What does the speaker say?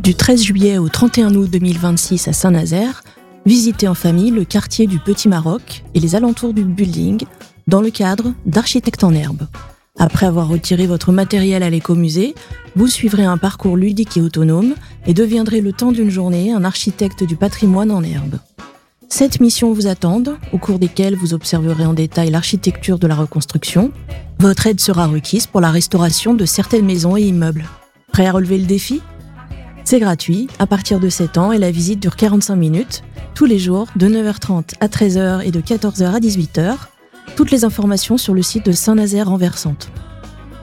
Du 13 juillet au 31 août 2026 à Saint-Nazaire, visitez en famille le quartier du Petit Maroc et les alentours du building dans le cadre d'Architectes en herbe. Après avoir retiré votre matériel à l'écomusée, vous suivrez un parcours ludique et autonome et deviendrez le temps d'une journée un architecte du patrimoine en herbe. 7 missions vous attendent, au cours desquelles vous observerez en détail l'architecture de la reconstruction. Votre aide sera requise pour la restauration de certaines maisons et immeubles. Prêt à relever le défi ? C'est gratuit, à partir de 7 ans, et la visite dure 45 minutes, tous les jours, de 9h30 à 13h et de 14h à 18h. Toutes les informations sur le site de Saint-Nazaire Renversante.